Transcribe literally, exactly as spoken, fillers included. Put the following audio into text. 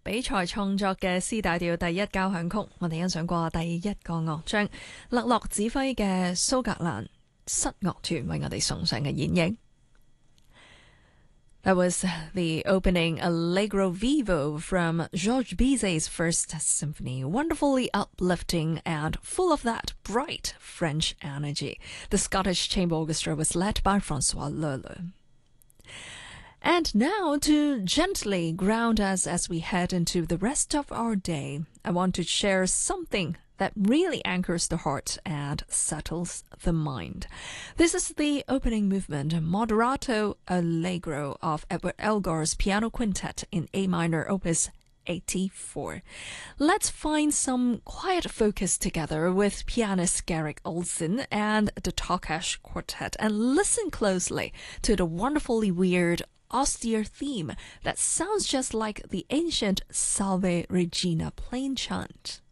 比賽創作嘅 C 大調第一交響曲，我哋欣賞過第一個樂章，勒諾指揮嘅蘇格蘭室樂團為我哋送上嘅演繹。That was the opening Allegro Vivo from Georges Bizet's First Symphony, wonderfully uplifting and full of that bright French energy. The Scottish Chamber Orchestra was led by François Leleux. And now, to gently ground us as we head into the rest of our day, I want to share something that really anchors the heart and settles the mind. This is the opening movement, Moderato Allegro of Edward Elgar's Piano Quintet in A minor, Opus eighty-four. Let's find some quiet focus together with pianist Garrick Olson and the Tokash Quartet and listen closely to the wonderfully weird austere theme that sounds just like the ancient Salve Regina plain chant.